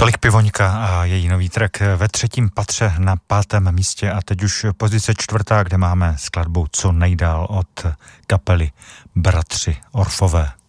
Tolik Pivoňka a její nový track ve 3. patře na 5. místě a teď už pozice 4., kde máme skladbu Co nejdál od kapely Bratři Orfové.